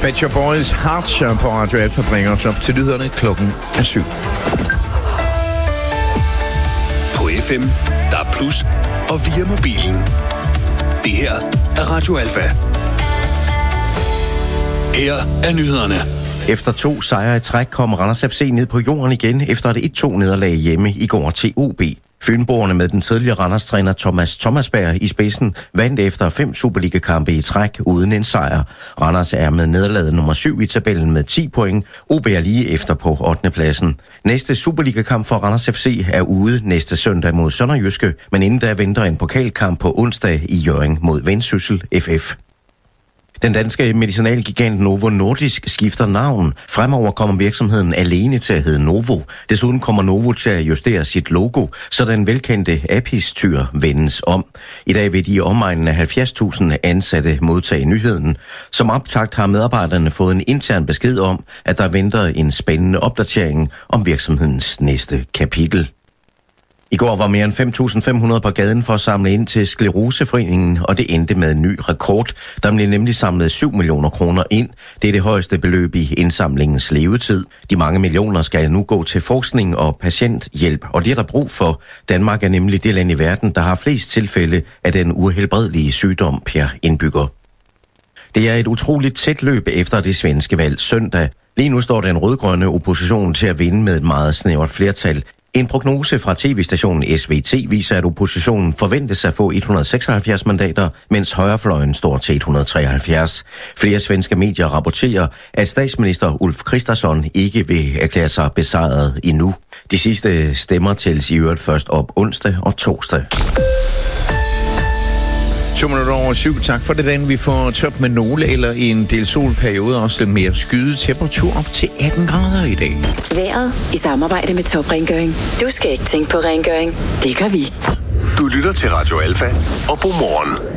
Pet Shop Boys Hearts på Radio Alfa bringer os op til nyhederne klokken 7. På FM, der er plus, og via mobilen. Det her er Radio Alfa. Her er nyhederne. Efter 2 sejre i træk kom Randers FC ned på jorden igen efter et 1-2 nederlag hjemme i går til OB. Fynboerne med den tidligere Randers-træner Thomas Thomasberg i spidsen vandt efter 5 Superliga-kampe i træk uden en sejr. Randers er med nederlaget nummer 7 i tabellen med 10 point. OB er lige efter på 8. pladsen. Næste Superliga-kamp for Randers FC er ude næste søndag mod Sønderjyske, men inden da venter en pokalkamp på onsdag i Hjørring mod Vendsyssel FF. Den danske medicinalgigant Novo Nordisk skifter navn. Fremover kommer virksomheden alene til at hedde Novo. Desuden kommer Novo til at justere sit logo, så den velkendte Apis-tyr vendes om. I dag vil de i omegnen af 70.000 ansatte modtage nyheden. Som optakt har medarbejderne fået en intern besked om, at der venter en spændende opdatering om virksomhedens næste kapitel. I går var mere end 5.500 på gaden for at samle ind til Skleroseforeningen, og det endte med en ny rekord. Der blev nemlig samlet 7 millioner kroner ind. Det er det højeste beløb i indsamlingens levetid. De mange millioner skal nu gå til forskning og patienthjælp, og det er der brug for. Danmark er nemlig det land i verden, der har flest tilfælde af den uhelbredelige sygdom per indbygger. Det er et utroligt tæt løb efter det svenske valg søndag. Lige nu står den rødgrønne opposition til at vinde med et meget snævert flertal. En prognose fra tv-stationen SVT viser, at oppositionen forventes at få 176 mandater, mens højrefløjen står til 173. Flere svenske medier rapporterer, at statsminister Ulf Kristersson ikke vil erklære sig besejret endnu. De sidste stemmer tælles i øvrigt først op onsdag og torsdag. 7:02. Tak for det, Dan. Vi får top med nogle eller en del solperiode, også lidt mere skyet temperatur op til 18 grader i dag. Vejret i samarbejde med Top Rengøring. Du skal ikke tænke på rengøring. Det gør vi. Du lytter til Radio Alfa, og godmorgen.